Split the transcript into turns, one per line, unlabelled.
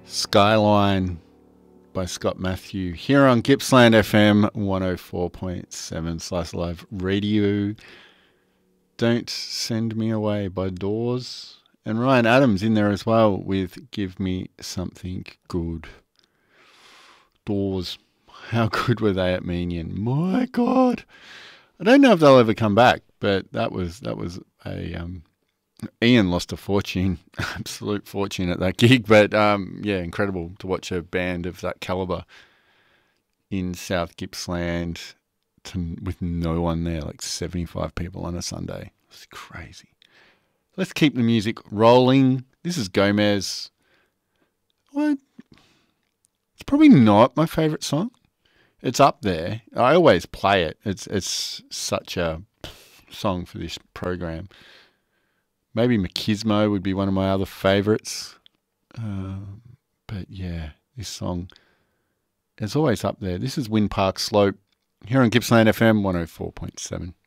Skyline by Scott Matthew here on Gippsland FM 104.7 Slice Live Radio. Don't Send Me Away by Doors. And Ryan Adams in there as well with Give Me Something Good. Doors. How good were they at Meenian? My God. I don't know if they'll ever come back, but that was a Ian lost a fortune, absolute fortune at that gig. But yeah, incredible to watch a band of that caliber in South Gippsland with no one there, like 75 people on a Sunday. It's crazy. Let's keep the music rolling. This is Gomez. Well, it's probably not my favourite song. It's up there. I always play it. It's such a song for this program. Maybe Machismo would be one of my other favourites. But yeah, this song is always up there. This is Wind Park Slope here on Gippsland FM 104.7.